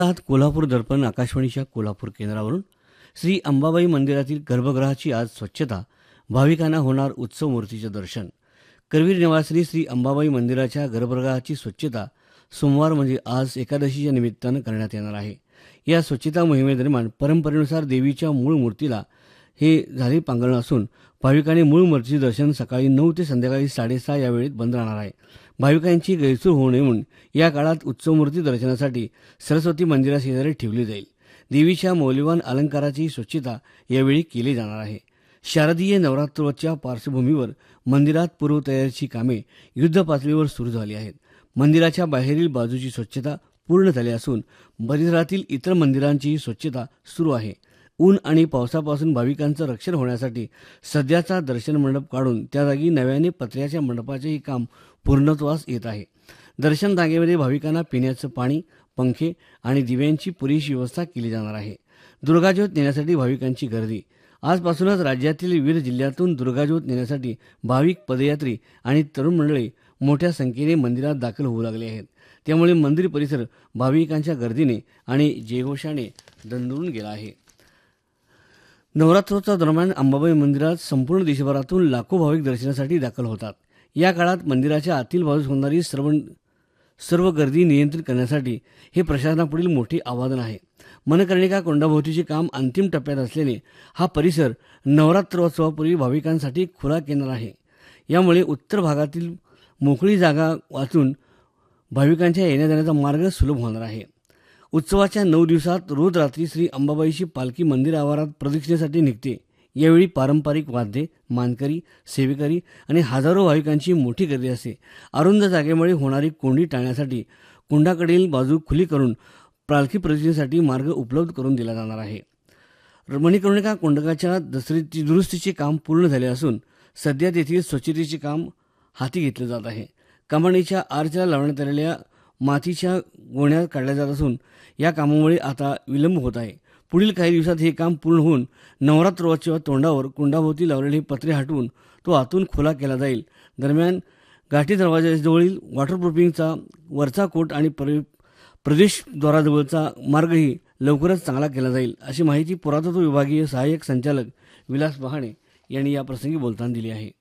आहात कोल्हापूर दर्पण आकाशवाणीच्या कोल्हापूर केंद्रावरून. श्री अंबाबाई मंदिरातील गर्भगृहाची आज स्वच्छता, भाविकांना होणार उत्सव मूर्तीचे दर्शन. करवीर निवासनी श्री अंबाबाई मंदिराच्या गर्भगृहाची स्वच्छता सोमवार म्हणजे आज एकादशीच्या निमित्तानं करण्यात येणार आहे. या स्वच्छता मोहिमेदरम्यान परंपरेनुसार देवीच्या मूळ मूर्तीला हे झाले पांघरण असून भाविकांनी मूळ मूर्तीचे दर्शन सकाळी 9 ते संध्याकाळी 6:30 या वेळेत बंद राहणार आहे. भाविकांची गैरसोय होऊ नये म्हणून या काळात उत्सवमूर्ती दर्शनासाठी सरस्वती मंदिराशेजारी ठेवली जाईल. देवीच्या मौल्यवान अलंकाराची स्वच्छता यावेळी केली जाणार आहे. शारदीय नवरात्रोत्सवाच्या पार्श्वभूमीवर मंदिरात पूर्वतयारीची कामे युद्धपातळीवर सुरू झाली आहेत. मंदिराच्या बाहेरील बाजूची स्वच्छता पूर्ण झाली असून परिसरातील इतर मंदिरांचीही स्वच्छता सुरू आहे. ऊन आणि पावसापासून भाविकांचं रक्षण होण्यासाठी सध्याचा दर्शन मंडप काढून त्या जागी नव्याने पत्र्याच्या मंडपाचेही काम पूर्णत्वास येत आहे. दर्शन रांगेमध्ये भाविकांना पिण्याचं पाणी, पंखे आणि दिव्यांची पुरेशी व्यवस्था केली जाणार आहे. दुर्गाज्योत नेण्यासाठी भाविकांची गर्दी. आजपासूनच राज्यातील विविध जिल्ह्यातून दुर्गाज्योत नेण्यासाठी भाविक, पदयात्री आणि तरुण मंडळी मोठ्या संख्येने मंदिरात दाखल होऊ लागले आहेत. त्यामुळे मंदिर परिसर भाविकांच्या गर्दीने आणि जयघोषाने दणदणून गेला आहे. नवरात्रोत्सव दरम्यान अंबाबाई मंदिरात संपूर्ण देशभरातून लाखो भाविक दर्शनासाठी दाखल होतात. या काळात मंदिराच्या आतील बाजूस होणारी सर्व गर्दी नियंत्रित करण्यासाठी हे प्रशासनापुढील मोठे आव्हान आहे. मनकर्णिका कोंडाभोवतीचे काम अंतिम टप्प्यात असल्याने हा परिसर नवरात्रोत्सवापूर्वी भाविकांसाठी खुला केला आहे. यामुळे उत्तर भागातील मोकळी जागा वाचून भाविकांच्या येण्या जाण्याचा मार्ग सुलभ होणार आहे. उत्सवाच्या 9 दिवसात रोज रात्री श्री अंबाबाईची पालखी मंदिर आवारात प्रदक्षिणेसाठी निघते. यावेळी पारंपरिक वाद्ये, मानकरी, सेवेकरी आणि हजारो भाविकांची मोठी गर्दी असते. अरुंद जागेमुळे होणारी कोंडी टाळण्यासाठी कुंडाकडील बाजू खुली करून पालखी प्रदक्षिणेसाठी मार्ग उपलब्ध करून दिला जाणार आहे. मणिकर्णिका कोंडकाच्या दुरुस्तीचे काम पूर्ण झाले असून सध्या तेथील स्वच्छतेचे काम हाती घेतले जात आहे. कमानीच्या आरच्या लावण्यात आलेल्या मातीच्या गोण्या काढल्या जात असून या कामामुळे आता विलंब होत आहे. पुढील काही दिवसात हे काम पूर्ण होऊन नवरात्रोत्सव तोंडावर कुंडाभोवती लावलेले पत्रे हटवून तो आतून खुला केला जाईल. दरम्यान गाठी दरवाजाजवळील वॉटरप्रूफिंगचा वरचा कोट आणि प्रदेशद्वाराजवळचा मार्गही लवकरच चांगला केला जाईल, अशी माहिती पुरातत्व विभागीय सहाय्यक संचालक विलास बहाणे यांनी याप्रसंगी बोलताना दिली आहे.